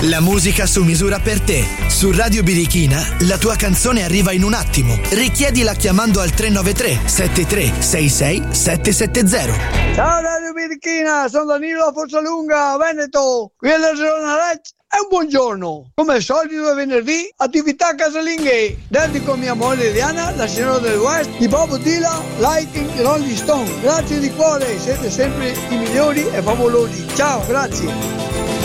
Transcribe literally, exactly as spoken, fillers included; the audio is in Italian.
La musica su misura per te. Su Radio Birichina la tua canzone arriva in un attimo. Richiedila chiamando al tre nove tre sette tre sei sei sette sette zero. Ciao Radio Birichina, sono Danilo a Forzalunga, Veneto. Qui è la zona Lecce. E un buongiorno, come al solito venerdì, attività casalinghe, dedico a mia moglie Diana, la signora del West, di Bob Dylan, Lighting Rolling Stone. Grazie di cuore, siete sempre i migliori e favolosi. Ciao, grazie.